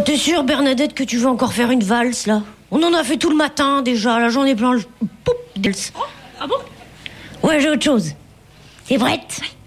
t'es sûre, Bernadette, que tu veux encore faire une valse, là? On en a fait tout le matin, déjà. La journée blanche. Oh, ah bon? Ouais, j'ai autre chose. T'es prête?